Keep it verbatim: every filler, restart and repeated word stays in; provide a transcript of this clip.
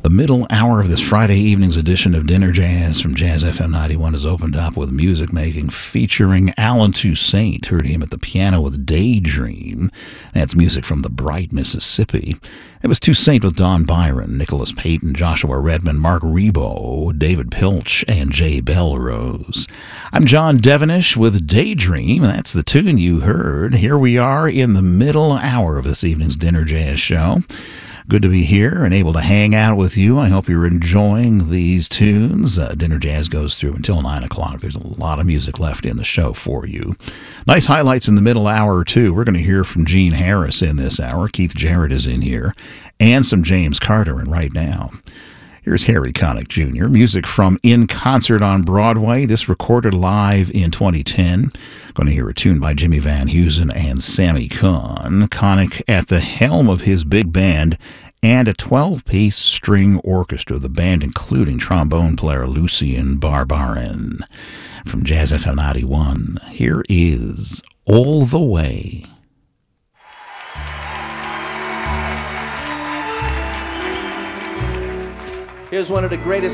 The middle hour of this Friday evening's edition of Dinner Jazz from Jazz F M ninety-one is opened up with music making featuring Alan Toussaint. Heard him at the piano with Daydream. That's music from the Bright, Mississippi. It was Toussaint with Don Byron, Nicholas Payton, Joshua Redman, Mark Rebo, David Pilch, and Jay Belrose. I'm John Devenish with Daydream. That's the tune you heard. Here we are in the middle hour of this evening's Dinner Jazz show. Good to be here and able to hang out with you. I hope you're enjoying these tunes. Uh, Dinner Jazz goes through until nine o'clock. There's a lot of music left in the show for you. Nice highlights in the middle hour, too. We're going to hear from Gene Harris in this hour. Keith Jarrett is in here. And some James Carter. And right now, here's Harry Connick Junior Music from In Concert on Broadway. This recorded live in twenty ten. Going to hear a tune by Jimmy Van Heusen and Sammy Kahn. Connick at the helm of his big band and a twelve-piece string orchestra. The band including trombone player Lucien Barbarin. From Jazz F M ninety-one, here is All the Way. Here's one of the greatest